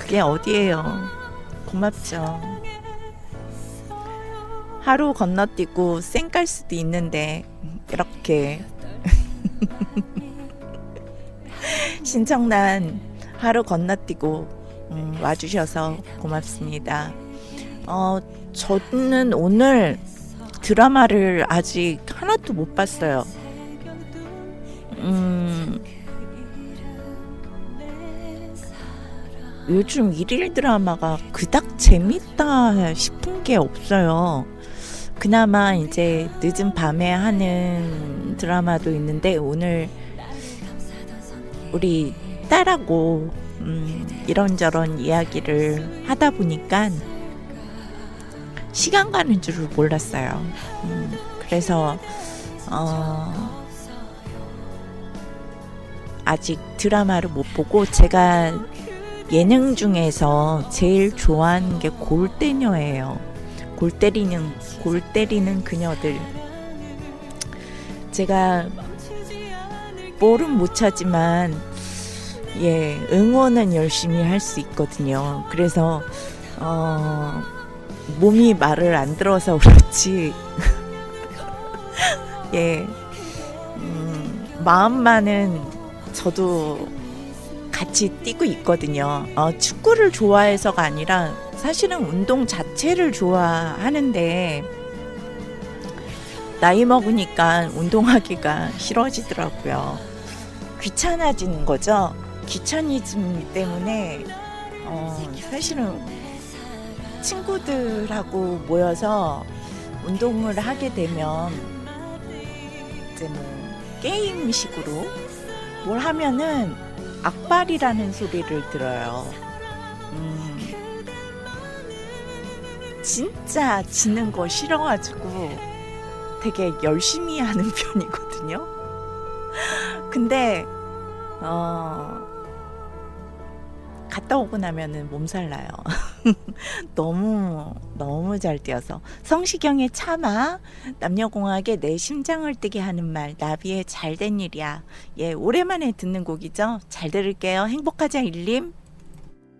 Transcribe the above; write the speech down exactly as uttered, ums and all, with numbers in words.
그게 어디예요. 고맙죠. 하루 건너뛰고 쌩깔 수도 있는데 이렇게 신청난 하루 건너뛰고 음, 와주셔서 고맙습니다. 어, 저는 오늘 드라마를 아직 하나도 못 봤어요. 음, 요즘 일일 드라마가 그닥 재밌다 싶은 게 없어요. 그나마 이제 늦은 밤에 하는 드라마도 있는데 오늘 우리 딸하고 음, 이런저런 이야기를 하다 보니까 시간 가는 줄을 몰랐어요. 음, 그래서 어, 아직 드라마를 못 보고 제가 예능 중에서 제일 좋아하는 게 골대녀예요. 골 때리는 골 때리는 그녀들. 제가 볼은 못 차지만 예 응원은 열심히 할 수 있거든요. 그래서 어, 몸이 말을 안 들어서 그렇지 예 음, 마음만은 저도 같이 뛰고 있거든요. 어, 축구를 좋아해서가 아니라 사실은 운동 자체를 좋아하는데 나이 먹으니까 운동하기가 싫어지더라고요. 귀찮아지는 거죠. 귀차니즘 때문에 어, 사실은 친구들하고 모여서 운동을 하게 되면 이제 뭐 게임식으로 뭘 하면은 악발이라는 소리를 들어요. 음, 진짜 지는 거 싫어가지고 되게 열심히 하는 편이거든요. 근데 어, 갔다 오고 나면은 몸살 나요. 너무 너무 잘 뛰어서. 성시경의 참아, 남녀공학의 내 심장을 뛰게 하는 말, 나비의 잘된 일이야. 예, 오랜만에 듣는 곡이죠. 잘 들을게요. 행복하자 일님.